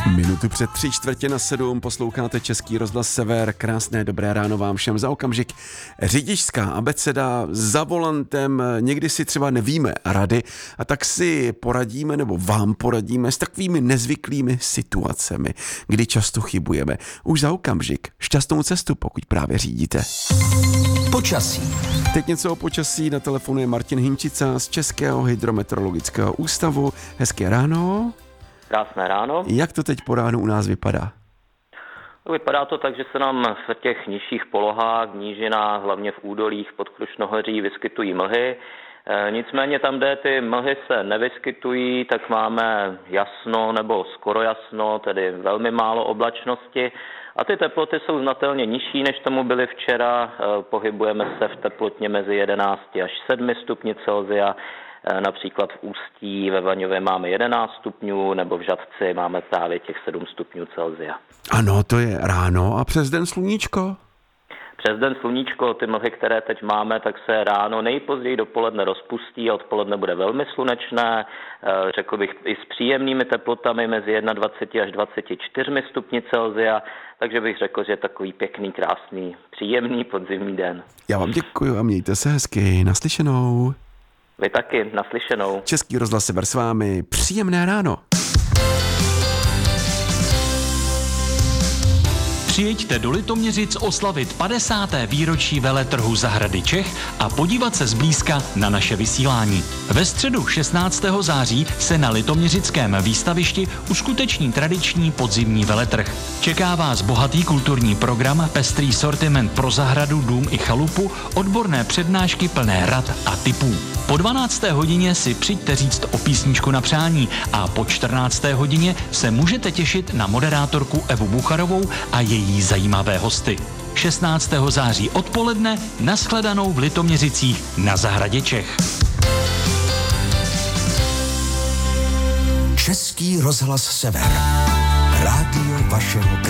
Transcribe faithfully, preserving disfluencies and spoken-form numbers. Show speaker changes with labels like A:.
A: Minutu před tři čtvrtě na sedm posloucháte Český rozhlas Sever. Krásné dobré ráno vám všem. Za okamžik řidičská abeceda za volantem. Někdy si třeba nevíme rady a tak si poradíme nebo vám poradíme s takovými nezvyklými situacemi, kdy často chybujeme. Už za okamžik šťastnou cestu, pokud právě řídíte.
B: Počasí.
A: Teď něco o počasí. Na telefonu je Martin Hinčica z Českého hydrometeorologického ústavu. Hezké ráno.
C: Krásné ráno.
A: Jak to teď po ránu u nás vypadá?
C: Vypadá to tak, že se nám v těch nižších polohách, v nížinách, hlavně v údolích pod Krušnohoří vyskytují mlhy. E, nicméně tam, kde ty mlhy se nevyskytují, tak máme jasno nebo skoro jasno, tedy velmi málo oblačnosti. A ty teploty jsou znatelně nižší, než tomu byly včera. E, pohybujeme se v teplotně mezi jedenácti až sedmi stupni Celsia. Například v Ústí ve Vaňově máme jedenáct stupňů, nebo v Žatci máme právě těch sedm stupňů Celsia.
A: Ano, to je ráno a přes den sluníčko?
C: Přes den sluníčko, ty mlhy, které teď máme, tak se ráno nejpozději dopoledne rozpustí a odpoledne bude velmi slunečné, řekl bych i s příjemnými teplotami mezi dvaceti jedním až dvaceti čtyřmi stupni Celsia, takže bych řekl, že je takový pěkný, krásný, příjemný podzimní den.
A: Já vám děkuji a mějte se hezky, naslyšenou.
C: Vy taky, naslyšenou.
A: Český rozhlas Sever s vámi, příjemné ráno.
B: Přijeďte do Litoměřic oslavit padesáté výročí veletrhu Zahrady Čech a podívat se zblízka na naše vysílání. Ve středu šestnáctého září se na litoměřickém výstavišti uskuteční tradiční podzimní veletrh. Čeká vás bohatý kulturní program, pestrý sortiment pro zahradu, dům i chalupu, odborné přednášky plné rad a tipů. Po dvanácté hodině si přijďte říct o písničku na přání a po čtrnácté hodině se můžete těšit na moderátorku Evu Bucharovou a její zajímavé hosty. šestnáctého září odpoledne nashledanou v Litoměřicích na Zahradě Čech.
D: Český rozhlas Sever. Rádio vašeho